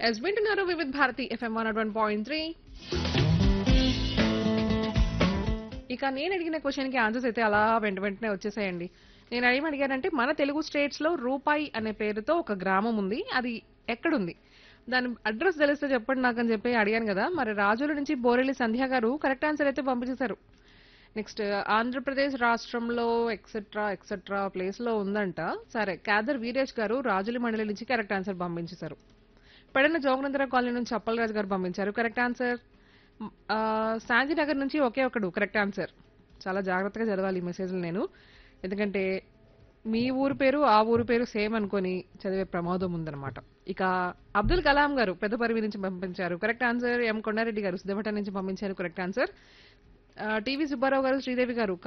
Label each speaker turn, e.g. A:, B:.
A: Yes వింటున్నారు వివిధ Bharati FM 101.3. ఇక నేను అడిగిన క్వశ్చన్ కి ఆన్సర్స్ అయితే అలా వెంటనే వచ్చేసాయండి. నేను అడిగానంటే మన తెలుగు స్టేట్స్ లో రూపాయి అనే పేరుతో ఒక గ్రామం ఉంది. అది ఎక్కడుంది? దాని అడ్రస్ తెలిస్తే చెప్పండి నాకు అని చెప్పి అడిగాను కదా. మరి రాజుల నుంచి బోరెల్లి సంధ్య గారు కరెక్ట్ ఆన్సర్ అయితే పంపించేశారు. నెక్స్ట్ ఆంధ్రప్రదేశ్ రాష్ట్రంలో ఎక్సెట్రా ఎక్సెట్రా ప్లేస్ లో ఉందంట. సరే కాదర్ వీరేష్ గారు రాజుల మండలి నుంచి కరెక్ట్ ఆన్సర్ పంపించేశారు. పెడన జోగనందర కాలనీ నుంచి అప్పలరాజు గారు పంపించారు కరెక్ట్ ఆన్సర్. శాంతినగర్ నుంచి ఒకే ఒకడు కరెక్ట్ ఆన్సర్. చాలా జాగ్రత్తగా చదవాలి ఈ మెసేజ్లు నేను, ఎందుకంటే మీ ఊరు పేరు ఆ ఊరు పేరు సేమ్ అనుకొని చదివే ప్రమాదం ఉందన్నమాట. ఇక అబ్దుల్ కలాం గారు పెద్దపరివి నుంచి పంపించారు కరెక్ట్ ఆన్సర్. ఎం కొండారెడ్డి గారు సిద్ధవట నుంచి పంపించారు కరెక్ట్ ఆన్సర్. టీవీ సుబ్బారావు గారు శ్రీదేవి గారు